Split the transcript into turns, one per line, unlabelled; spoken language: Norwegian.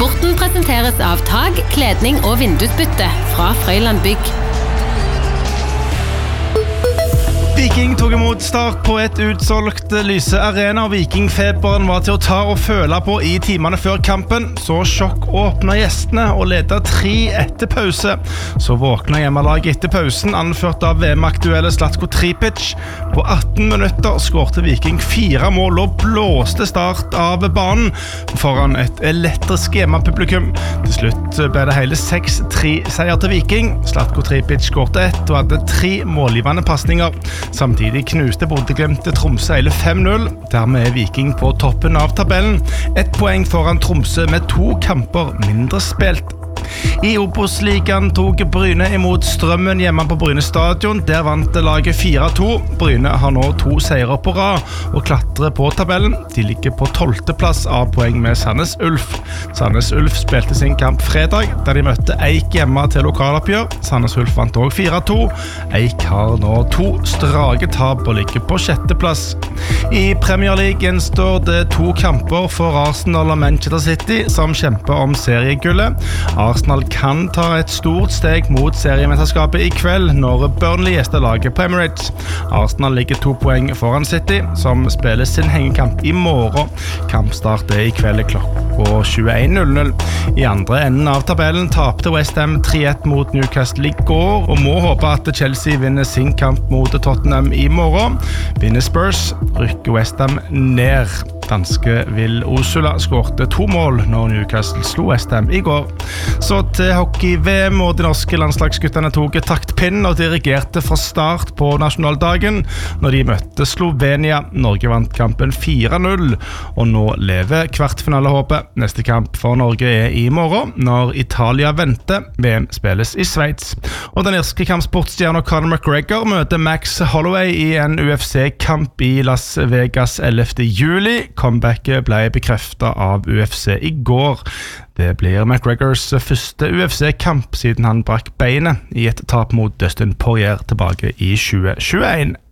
Sporten presenteres av Tag, kledning og vindusbytte fra Frøyland Bygg.
Viking tog imot Start på et utsolgt Lyse Arena, og Vikingfeberen var til å ta og føle på i timene før kampen. Så sjokk åpnet gjestene og ledet 3 etter pause. Så våknet hjemmelaget etter pausen, anført av VM-aktuelle Zlatko Tripic. På 18 minutter skårte Viking 4 mål og blåste Start av banen foran et elektrisk hjemmepublikum. Til slutt ble det hele 6-3 seier til Viking. Zlatko Tripic skårte 1 og hadde 3 målgivende passninger. Samtidig knuste Bodø/Glimt Tromsø hele 5-0. Dermed Viking på toppen av tabellen. 1 poeng foran Tromsø med 2 kamper mindre spilt. I Obos-ligaen tok Bryne imot Strømmen hjemme på Bryne stadion. Der vant laget 4-2. Bryne har nå 2 seire på rad og klatrer på tabellen. De ligger på 12. plass av poeng med Sandnes Ulf. Sandnes Ulf spilte sin kamp fredag, der de møtte Eik hjemme til lokaloppgjør. Sandnes Ulf vant også 4-2. Eik har nå 2 strake tap og ligger på 6. plass. I Premier League står det 2 kamper for Arsenal og Manchester City, som kjemper om seriegullet. Arsenal kan ta et stort steg mot seriemesterskapet i kveld når Burnley gjester laget på Emirates. Arsenal ligger 2 poeng foran City, som spiller sin hengekamp i morgen. Kampstart i kveld klokka 21:00. I andre enden av tabellen tapte West Ham 3-1 mot Newcastle i går, og må håpe at Chelsea vinner sin kamp mot Tottenham i morgen. Vinner Spurs, rykker West Ham ned. Danske Will Osula skårte 2 mål når Newcastle slo West Ham i går. Så til hockey-VM, og de norske landslagsguttene tok taktpinnen og dirigerte fra start på nasjonaldagen når de møtte Slovenia. Norge vant kampen 4-0, og nå lever kvartfinalehåpet. Neste kamp for Norge i morgen, når Italia venter. VM spilles i Sveits. Og den irske kampsportstjernen Conor McGregor møter Max Holloway i en UFC-kamp i Las Vegas 11. juli. Comebacket ble bekreftet av UFC i går. Det blir McGregors første UFC-kamp siden han brakk beinet i et tap mot Dustin Poirier tilbake i 2021.